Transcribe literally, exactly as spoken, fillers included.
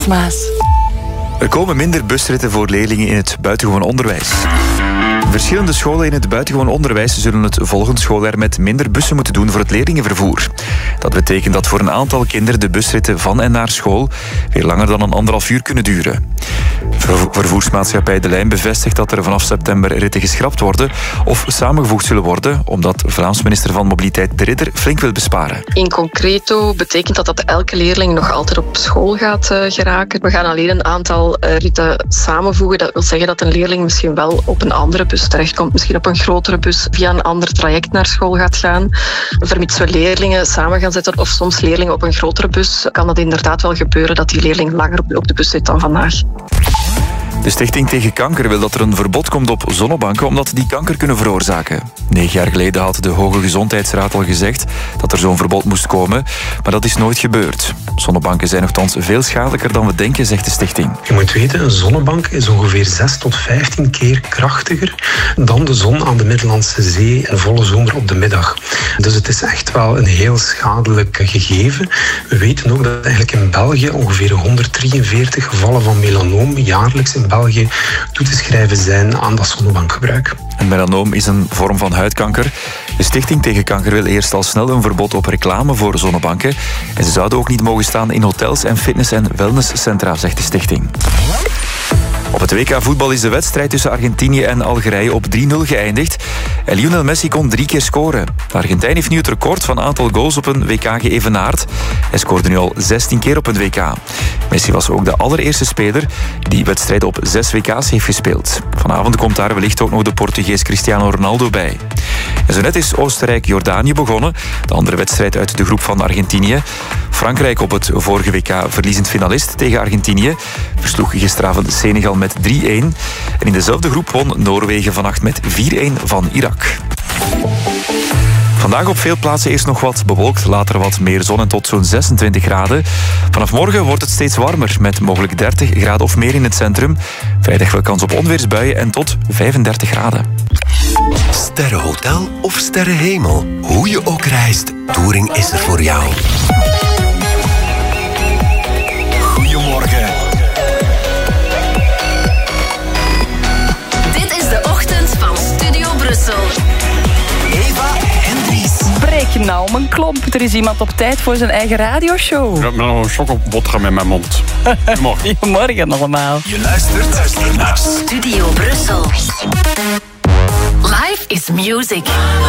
Maas. Er komen minder busritten voor leerlingen in het buitengewoon onderwijs. Verschillende scholen in het buitengewoon onderwijs zullen het volgend schooljaar met minder bussen moeten doen voor het leerlingenvervoer. Dat betekent dat voor een aantal kinderen de busritten van en naar school weer langer dan een anderhalf uur kunnen duren. Vervoersmaatschappij De Lijn bevestigt dat er vanaf september ritten geschrapt worden of samengevoegd zullen worden, omdat Vlaams minister van Mobiliteit De Ridder flink wil besparen. In concreto betekent dat dat elke leerling nog altijd op school gaat uh, geraken. We gaan alleen een aantal uh, ritten samenvoegen. Dat wil zeggen dat een leerling misschien wel op een andere bus terechtkomt, misschien op een grotere bus via een ander traject naar school gaat gaan. Vermits we leerlingen samen gaan zetten of soms leerlingen op een grotere bus, kan dat inderdaad wel gebeuren dat die leerling langer op de bus zit dan vandaag. De Stichting tegen Kanker wil dat er een verbod komt op zonnebanken omdat die kanker kunnen veroorzaken. Negen jaar geleden had de Hoge Gezondheidsraad al gezegd dat er zo'n verbod moest komen, maar dat is nooit gebeurd. Zonnebanken zijn nogthans veel schadelijker dan we denken, zegt de stichting. Je moet weten, een zonnebank is ongeveer zes tot vijftien keer krachtiger dan de zon aan de Middellandse Zee in volle zomer op de middag. Dus het is echt wel een heel schadelijk gegeven. We weten ook dat eigenlijk in België ongeveer honderddrieënveertig gevallen van melanoom jaarlijks in België toe te schrijven zijn aan dat zonnebankgebruik. Een melanoom is een vorm van huidkanker. De Stichting tegen Kanker wil eerst al snel een verbod op reclame voor zonnebanken. En ze zouden ook niet mogen staan in hotels en fitness- en wellnesscentra, zegt de stichting. Op het W K voetbal is de wedstrijd tussen Argentinië en Algerije op drie nul geëindigd. En Lionel Messi kon drie keer scoren. De Argentijn heeft nu het record van aantal goals op een W K geëvenaard. Hij scoorde nu al zestien keer op een W K. Messi was ook de allereerste speler die wedstrijden op zes W K's heeft gespeeld. Vanavond komt daar wellicht ook nog de Portugees Cristiano Ronaldo bij. En zo net is Oostenrijk-Jordanië begonnen, de andere wedstrijd uit de groep van Argentinië. Frankrijk op het vorige W K verliezend finalist tegen Argentinië versloeg gisteravond Senegal met drie een. En in dezelfde groep won Noorwegen vannacht met vier een van Irak. Vandaag op veel plaatsen eerst nog wat bewolkt, later wat meer zon en tot zo'n zesentwintig graden. Vanaf morgen wordt het steeds warmer, met mogelijk dertig graden of meer in het centrum. Vrijdag wel kans op onweersbuien en tot vijfendertig graden. Sterrenhotel of sterrenhemel, hoe je ook reist, Touring is er voor jou. Goedemorgen. Dit is de ochtend van Studio Brussel. Eva en Dries. Breek nou mijn klomp. Er is iemand op tijd voor zijn eigen radioshow. Ik heb nog een chocoboterham in mijn mond. Goedemorgen. Goedemorgen allemaal. Je luistert, luistert naar Studio Brussel. Life is music.